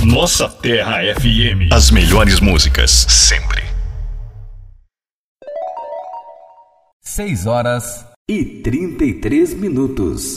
Nossa Terra FM. As melhores músicas, sempre. 6 horas e 33 minutos.